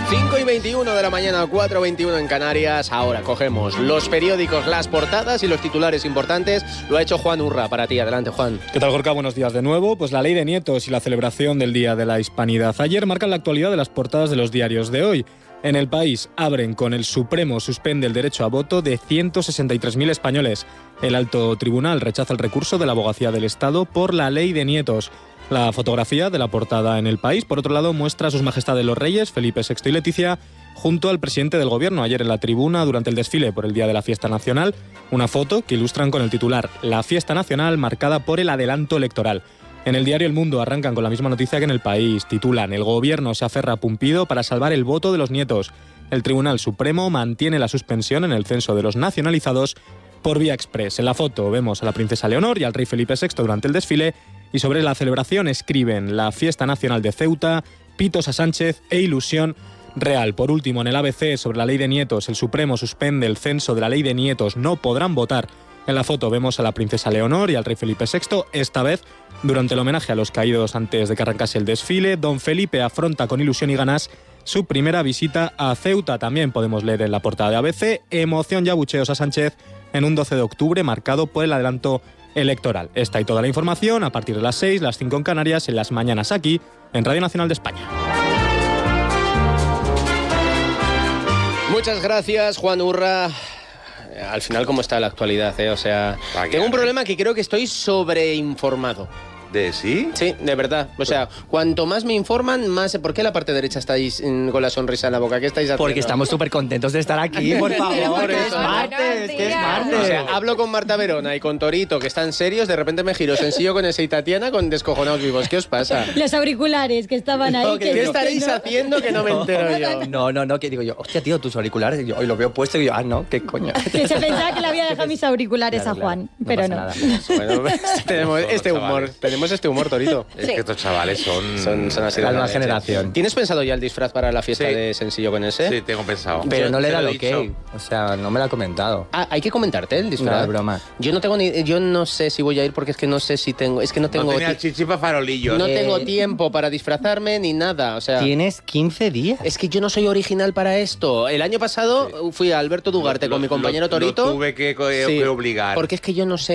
5:21 de la mañana, 4:21 en Canarias. Ahora cogemos los periódicos, las portadas y los titulares importantes. Lo ha hecho Juan Urra para ti. Adelante, Juan. ¿Qué tal, Gorka? Buenos días de nuevo. Pues la ley de nietos y la celebración del Día de la Hispanidad ayer marcan la actualidad de las portadas de los diarios de hoy. En El País abren con el Supremo suspende el derecho a voto de 163.000 españoles. El Alto Tribunal rechaza el recurso de la Abogacía del Estado por la ley de nietos. La fotografía de la portada en El País, por otro lado, muestra a sus majestades los reyes, Felipe VI y Leticia, junto al presidente del Gobierno ayer en la tribuna durante el desfile por el Día de la Fiesta Nacional. Una foto que ilustran con el titular «La Fiesta Nacional marcada por el adelanto electoral». En el diario El Mundo arrancan con la misma noticia que en El País. Titulan «El Gobierno se aferra a Pumpido para salvar el voto de los nietos». El Tribunal Supremo mantiene la suspensión en el censo de los nacionalizados por vía express. En la foto vemos a la princesa Leonor y al rey Felipe VI durante el desfile, y sobre la celebración escriben «La Fiesta Nacional de Ceuta», «Pitos a Sánchez» e «Ilusión real». Por último, en el ABC, sobre la ley de nietos, el Supremo suspende el censo de la ley de nietos, no podrán votar. En la foto vemos a la princesa Leonor y al rey Felipe VI, esta vez durante el homenaje a los caídos antes de que arrancase el desfile. Don Felipe afronta con ilusión y ganas su primera visita a Ceuta. También podemos leer en la portada de ABC, emoción y abucheos a Sánchez en un 12 de octubre marcado por el adelanto electoral. Esta y toda la información a partir de las 6, las 5 en Canarias, en las mañanas aquí, en Radio Nacional de España. Muchas gracias, Juan Urra. Al final, ¿cómo está la actualidad? O sea, tengo un problema que creo que estoy sobreinformado. ¿De sí? Sí, de verdad. O sea, cuanto más me informan, más... ¿Por qué la parte derecha estáis con la sonrisa en la boca? ¿Qué estáis haciendo? Porque estamos súper contentos de estar aquí, por favor. Que es martes, que es martes. O sea, hablo con Marta Verona y con Torito, que están serios, de repente me giro sencillo con esa y Tatiana con descojonados vivos. ¿Qué os pasa? Los auriculares que estaban ahí. No, ¿qué estaréis haciendo que no me entero yo? No, que digo yo, hostia, tío, tus auriculares. Y yo hoy lo veo puesto y digo, no, qué coño. Que se pensaba que le había dejado mis auriculares Claro, a Juan, no pero pasa no. nada. Bueno, tenemos este humor. chavales. Tenemos este humor, Torito. Es que estos chavales son así La de nueva leche. generación. ¿Tienes pensado ya el disfraz para la fiesta Sí. de Sencillo con ese? Sí, tengo pensado. Pero no le Te da lo lo he ok. dicho. O sea, no me lo ha comentado. Ah, hay que comentarte el disfraz. No, es broma. Yo no sé si voy a ir porque es que no sé si tengo... Es que no tengo... No tenía chichipa farolillos. No tengo tiempo para disfrazarme ni nada, o sea... Tienes 15 días. Es que yo no soy original para esto. El año pasado fui a Alberto Dugarte con mi compañero Torito. Lo tuve que Sí, obligar. Porque es que yo no sé